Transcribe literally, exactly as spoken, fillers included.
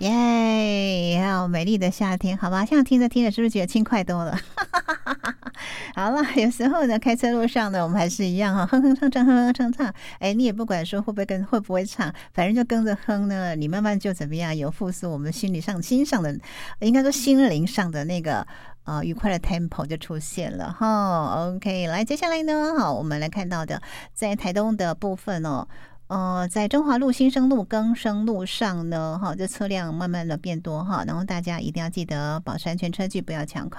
耶！好美丽的夏天，好吧，这样听着听着，是不是觉得轻快多了？好了，有时候呢，开车路上呢，我们还是一样哈，哼哼唱唱，哼哼唱唱。哎，你也不管说会不会跟会不会唱，反正就跟着哼呢，你慢慢就怎么样，有复苏我们心理上、心上的，应该说心灵上的那个呃愉快的 tempo 就出现了哈。OK， 来，接下来呢，好，我们来看到的，在台东的部分哦。呃，在中华路、新生路、更生路上呢，哈，这车辆慢慢的变多哈，然后大家一定要记得保持安全车距，不要抢快。